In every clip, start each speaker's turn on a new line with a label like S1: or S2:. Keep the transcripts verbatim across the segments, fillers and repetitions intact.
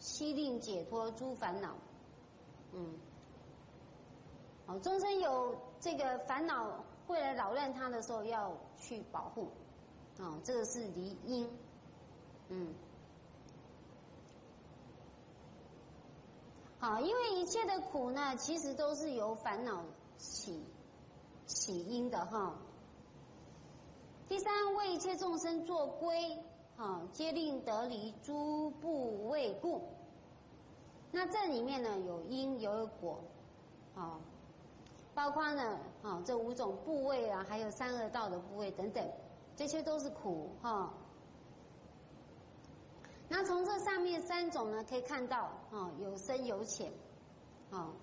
S1: 悉令解脱诸烦恼。嗯，好，众生有这个烦恼会来扰乱他的时候，要去保护。哦，这个是离因。嗯，好，因为一切的苦呢，其实都是由烦恼起起因的哈。第三，为一切众生作归，好，皆令得离诸部位故。那这里面呢，有因有果，好，包括呢，好，这五种部位啊，还有三恶道的部位等等，这些都是苦哈。那从这上面三种呢，可以看到，哦，有深有浅，哦，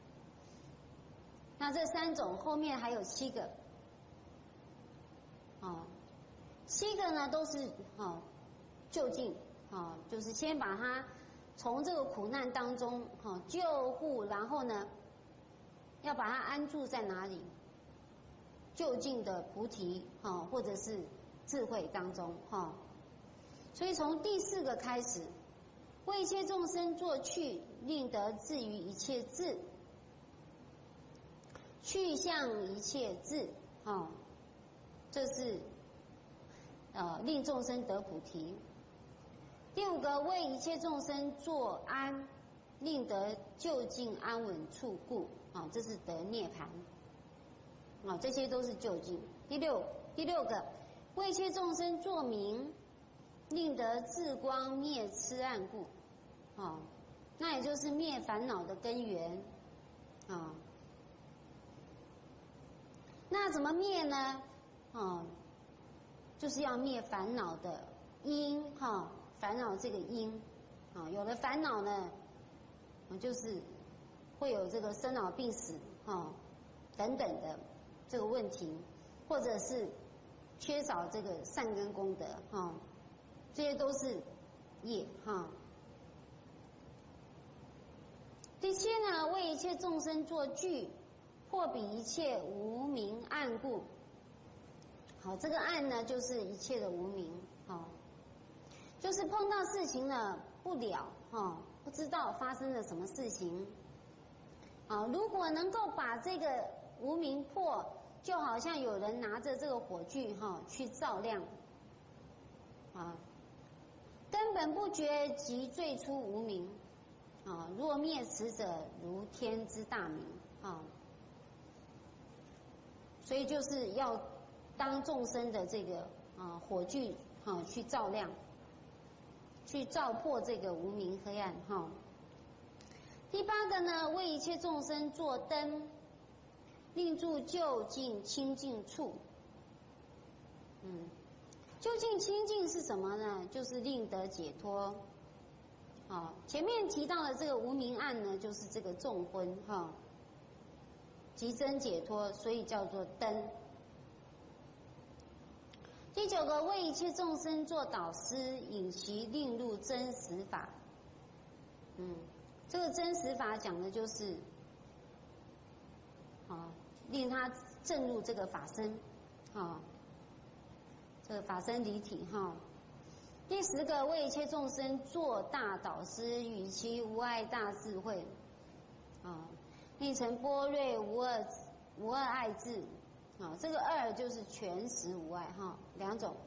S1: 那这三种后面还有七个，哦，七个呢都是哦就近，哦，就是先把它从这个苦难当中哦救护，然后呢要把它安住在哪里？就近的菩提，哦，或者是智慧当中，哈。所以从第四个开始，为一切众生作去，令得至于一切智，去向一切智，哦，这是呃令众生得菩提。第五个，为一切众生作安，令得就近安稳处故，啊，这是得涅槃，啊，这些都是就近。第六第六个，为一切众生作明，令得自光灭痴暗故，啊，那也就是灭烦恼的根源，啊，那怎么灭呢？啊，就是要灭烦恼的因，哈，烦恼这个因，啊，有了烦恼呢，就是会有这个生老病死，哈，等等的这个问题，或者是缺少这个善根功德，哈。这些都是业哈。第七呢，为一切众生作具，破彼一切无明暗故。好，这个暗呢，就是一切的无明，好，就是碰到事情呢不了哈，不知道发生了什么事情。好，如果能够把这个无明破，就好像有人拿着这个火炬哈去照亮，啊。根本不觉即最初无明，啊！若灭此者，如天之大明，啊！所以就是要当众生的这个啊火炬，哈、啊，去照亮，去照破这个无明黑暗，哈、啊。第八个呢，为一切众生作灯，令住就近清净处，嗯。究竟清净是什么呢？就是令得解脱。好，前面提到的这个无明暗呢，就是这个众昏哈，即真解脱，所以叫做灯。第九个，为一切众生做导师，引其令入真实法。嗯，这个真实法讲的就是，啊，令他证入这个法身，啊。这个法身离体哈。第十个，为一切众生做大导师，与其无碍大智慧，啊，令成般若无二无二爱智，啊，这个二就是全实无碍哈，两种。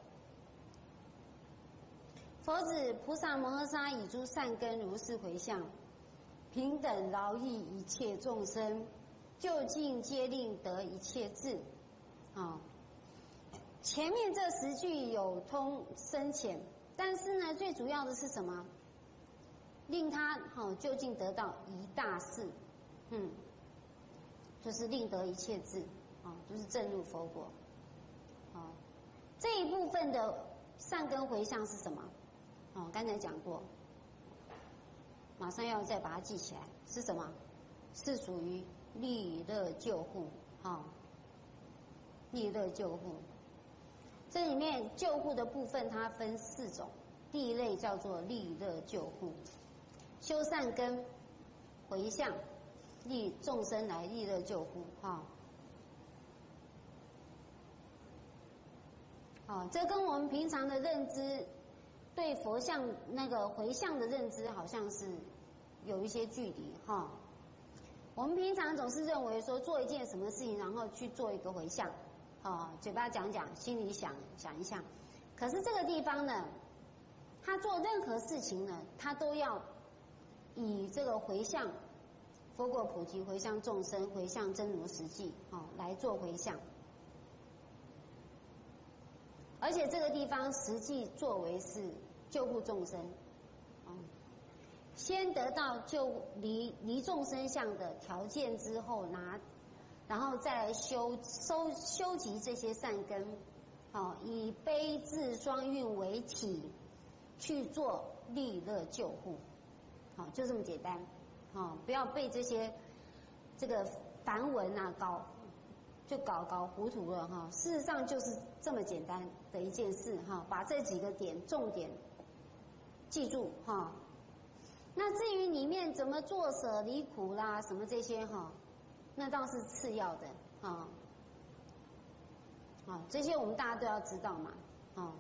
S1: 佛子菩萨摩诃萨以诸善根如是回向，平等饶益一切众生，就近皆令得一切智，啊。前面这十句有通深浅，但是呢，最主要的是什么？令他好、哦、究竟得到一大事，嗯，就是令得一切智，啊、哦，就是证入佛果，啊、哦，这一部分的善根回向是什么？哦，刚才讲过，马上要再把它记起来，是什么？是属于利乐救护，哈、哦，利乐救护。这里面救护的部分，它分四种。第一类叫做利乐救护，修善根、回向、利众生来利乐救护，哈。好，这跟我们平常的认知对佛像那个回向的认知好像是有一些距离哈。我们平常总是认为说做一件什么事情，然后去做一个回向，哦，嘴巴讲讲，心里想想一想。可是这个地方呢，他做任何事情呢，他都要以这个回向佛果普及、回向众生、回向真如实际，哦，来做回向。而且这个地方实际作为是救护众生，哦，先得到救离离众生相的条件之后拿，然后再来修收修集这些善根，哦，以悲智双运为体去做利乐救护，好，就这么简单，哦，不要被这些这个梵文啊搞就搞搞糊涂了哈。事实上就是这么简单的一件事哈，把这几个点重点记住哈。那至于里面怎么做舍离苦啦，什么这些哈，那倒是次要的啊。啊，这些我们大家都要知道嘛，啊。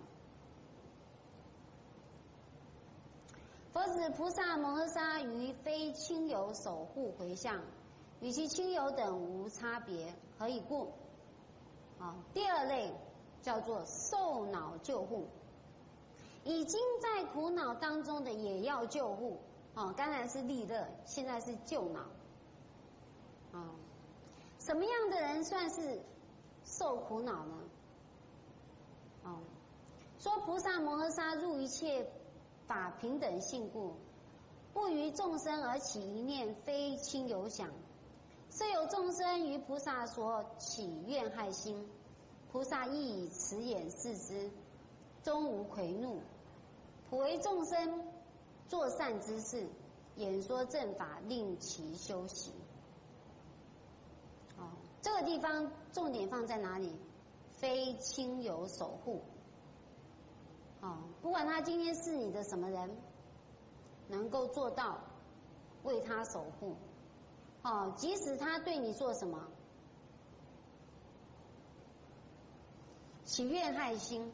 S1: 佛子菩萨摩诃萨于非亲友守护回向，与其亲友等无差别，何以故？啊，第二类叫做受恼救护，已经在苦恼当中的也要救护。哦，刚才是利乐，现在是救恼。啊，什么样的人算是受苦恼呢？哦，说菩萨摩诃萨入一切法平等性故，不于众生而起一念非亲友想。设有众生于菩萨所起怨害心，菩萨亦以慈眼视之，终无愧怒。普为众生做善之事，演说正法，令其修习。哦，这个地方重点放在哪里？非亲友守护。哦，不管他今天是你的什么人，能够做到为他守护。哦，即使他对你做什么，起怨害心。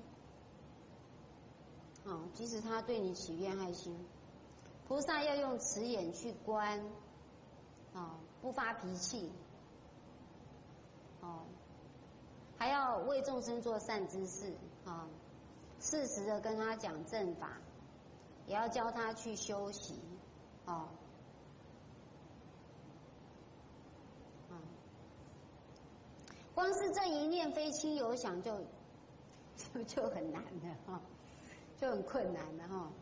S1: 哦，即使他对你起怨害心，菩萨要用慈眼去观，哦，不发脾气，哦，还要为众生做善之事，啊、哦，适时的跟他讲正法，也要教他去修习，哦，嗯，光是这一念非亲友想就就就很难的哈。哦，就很困难的哈。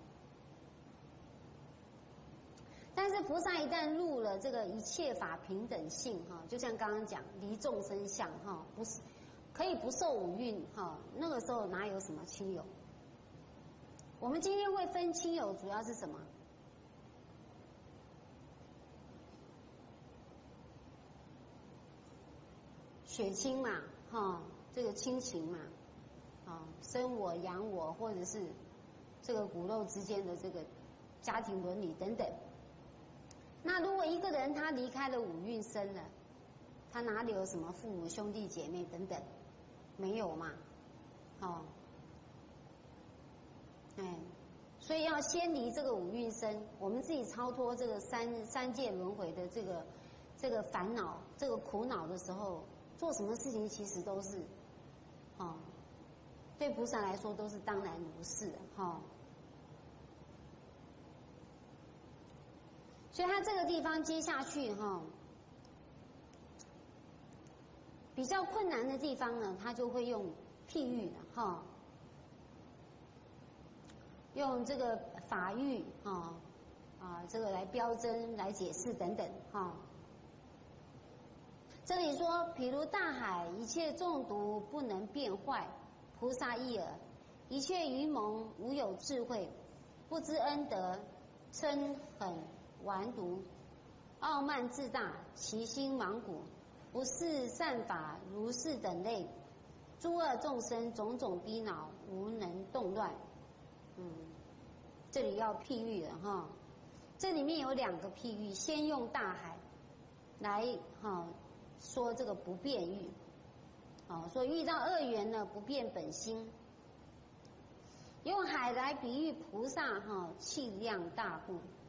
S1: 但是菩萨一旦入了这个一切法平等性哈，就像刚刚讲离众生相哈，不是可以不受五蕴哈，那个时候哪有什么亲友？我们今天会分亲友，主要是什么？血亲嘛，哈，这个亲情嘛，啊，生我养我，或者是这个骨肉之间的这个家庭伦理等等。那如果一个人他离开了五蕴身了，他哪里有什么父母兄弟姐妹等等？没有嘛，哦，哎，所以要先离这个五蕴身，我们自己超脱这个三三界轮回的这个这个烦恼、这个苦恼的时候，做什么事情其实都是，哦，对菩萨来说都是当然如是哈。哦，所以他这个地方接下去哈，哦，比较困难的地方呢，他就会用譬喻的哈。哦，用这个法喻啊啊，这个来标真来解释等等哈，哦。这里说，譬如大海，一切众毒不能变坏，菩萨亦尔。一切愚蒙无有智慧，不知恩德，嗔狠顽毒，傲慢自大，其心茫古，不视善法如是等类，诸恶众生种种逼恼，无能动乱。嗯，这里要譬喻了哈。这里面有两个譬喻，先用大海来哈说这个不变喻，哦，说遇到恶缘呢不变本心。 用海来比喻菩萨哈气量大故，